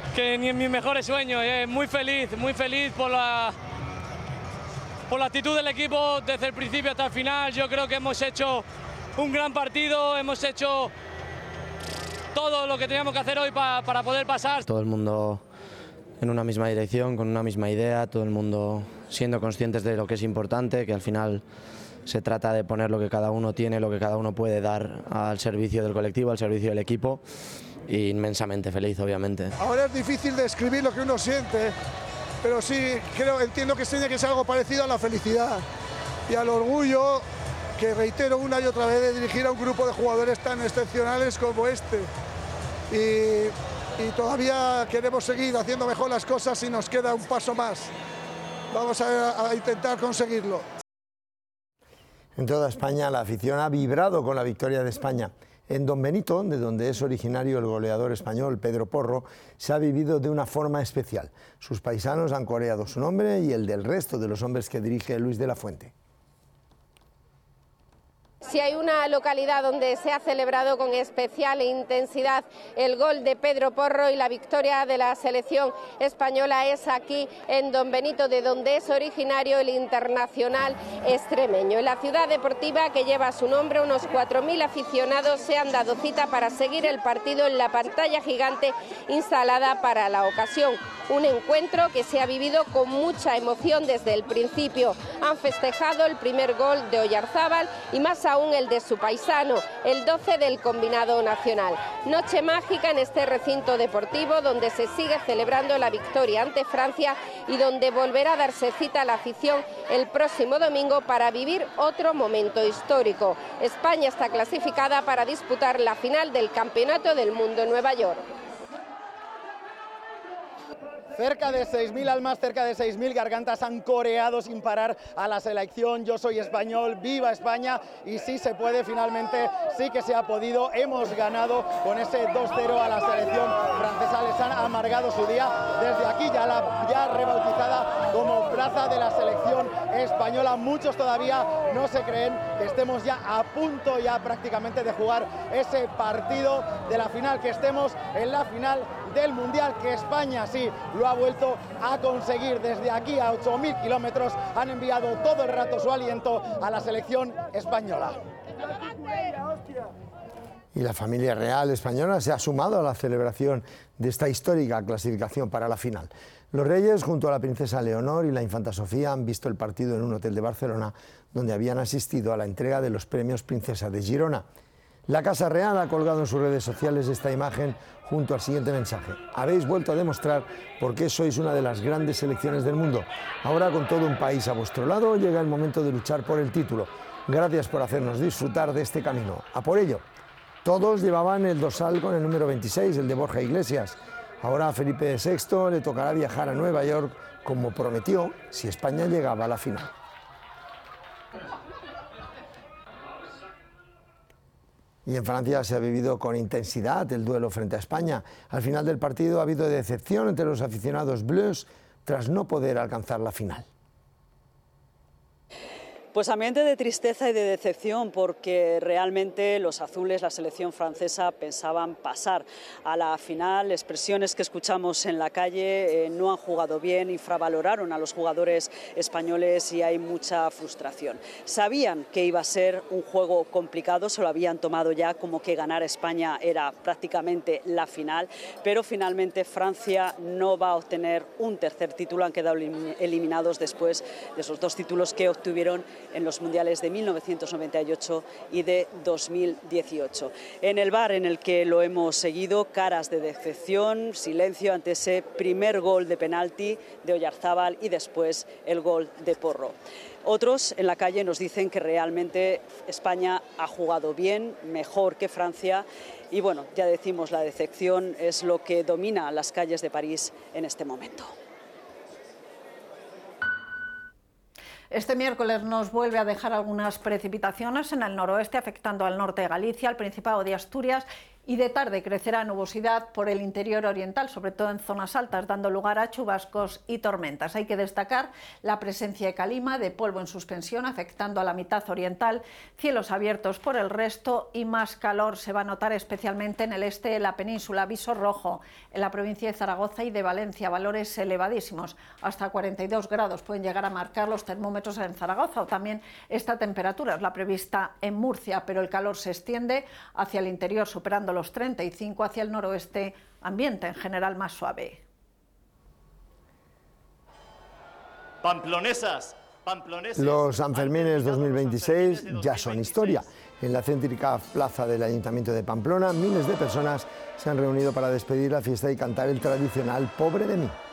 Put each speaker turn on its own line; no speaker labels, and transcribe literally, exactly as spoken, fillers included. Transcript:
que ni en mis mejores sueños. Eh, muy feliz, muy feliz por la, por la actitud del equipo desde el principio hasta el final. Yo creo que hemos hecho un gran partido, hemos hecho todo lo que teníamos que hacer hoy pa, para poder pasar.
Todo el mundo en una misma dirección, con una misma idea, todo el mundo siendo conscientes de lo que es importante, que al final se trata de poner lo que cada uno tiene, lo que cada uno puede dar al servicio del colectivo, al servicio del equipo, y inmensamente feliz, obviamente.
Ahora es difícil describir lo que uno siente, pero sí creo, entiendo que tiene que ser algo parecido a la felicidad y al orgullo, que reitero una y otra vez, de dirigir a un grupo de jugadores tan excepcionales como este. Y, y todavía queremos seguir haciendo mejor las cosas y nos queda un paso más. Vamos a, a intentar conseguirlo.
En toda España la afición ha vibrado con la victoria de España. En Don Benito, de donde es originario el goleador español Pedro Porro, se ha vivido de una forma especial. Sus paisanos han coreado su nombre y el del resto de los hombres que dirige Luis de la Fuente.
Si hay una localidad donde se ha celebrado con especial intensidad el gol de Pedro Porro y la victoria de la selección española, es aquí en Don Benito, de donde es originario el internacional extremeño. En la ciudad deportiva que lleva su nombre, unos cuatro mil aficionados se han dado cita para seguir el partido en la pantalla gigante instalada para la ocasión. Un encuentro que se ha vivido con mucha emoción desde el principio. Han festejado el primer gol de Oyarzábal y más aún el de su paisano, el doce del combinado nacional. Noche mágica en este recinto deportivo donde se sigue celebrando la victoria ante Francia y donde volverá a darse cita a la afición el próximo domingo para vivir otro momento histórico. España está clasificada para disputar la final del Campeonato del Mundo en Nueva York.
Cerca de seis mil almas, cerca de seis mil gargantas han coreado sin parar a la selección Yo soy español, viva España, y sí se puede, finalmente sí que se ha podido, hemos ganado con ese dos cero a la selección francesa, les han amargado su día desde aquí, ya, la, ya rebautizada como Plaza de la Selección Española. Muchos todavía no se creen que estemos ya a punto ya prácticamente de jugar ese partido de la final, que estemos en la final del Mundial, que España sí lo ha vuelto a conseguir. Desde aquí a ocho mil kilómetros han enviado todo el rato su aliento a la selección española.
Y la familia real española se ha sumado a la celebración de esta histórica clasificación para la final. Los reyes, junto a la princesa Leonor y la infanta Sofía, han visto el partido en un hotel de Barcelona, donde habían asistido a la entrega de los premios Princesa de Girona. La Casa Real ha colgado en sus redes sociales esta imagen junto al siguiente mensaje: habéis vuelto a demostrar por qué sois una de las grandes selecciones del mundo. Ahora, con todo un país a vuestro lado, llega el momento de luchar por el título. Gracias por hacernos disfrutar de este camino. A por ello. Todos llevaban el dorsal con el número veintiséis, el de Borja Iglesias. Ahora a Felipe sexto le tocará viajar a Nueva York, como prometió, si España llegaba a la final. Y en Francia se ha vivido con intensidad el duelo frente a España. Al final del partido ha habido decepción entre los aficionados bleus tras no poder alcanzar la final.
Pues ambiente de tristeza y de decepción, porque realmente los azules, la selección francesa, pensaban pasar a la final. Expresiones que escuchamos en la calle, eh, no han jugado bien, infravaloraron a los jugadores españoles y hay mucha frustración. Sabían que iba a ser un juego complicado, se lo habían tomado ya como que ganar a España era prácticamente la final, pero finalmente Francia no va a obtener un tercer título, han quedado eliminados después de esos dos títulos que obtuvieron en los mundiales de mil novecientos noventa y ocho y de dos mil dieciocho. En el bar en el que lo hemos seguido, caras de decepción, silencio ante ese primer gol de penalti de Oyarzábal y después el gol de Porro. Otros en la calle nos dicen que realmente España ha jugado bien, mejor que Francia, y bueno, ya decimos, la decepción es lo que domina las calles de París en este momento.
Este miércoles nos vuelve a dejar algunas precipitaciones en el noroeste, afectando al norte de Galicia, al Principado de Asturias y de tarde crecerá nubosidad por el interior oriental, sobre todo en zonas altas, dando lugar a chubascos y tormentas. Hay que destacar la presencia de calima, de polvo en suspensión, afectando a la mitad oriental, cielos abiertos por el resto y más calor se va a notar especialmente en el este de la península. Aviso rojo en la provincia de Zaragoza y de Valencia, valores elevadísimos, hasta cuarenta y dos grados pueden llegar a marcar los termómetros en Zaragoza, o también esta temperatura es la prevista en Murcia, pero el calor se extiende hacia el interior superando los treinta y cinco, hacia el noroeste, ambiente en general más suave.
Pamplonesas, pamploneses.
Los Sanfermines dos mil veintiséis ya son historia. En la céntrica plaza del Ayuntamiento de Pamplona, miles de personas se han reunido para despedir la fiesta y cantar el tradicional Pobre de mí.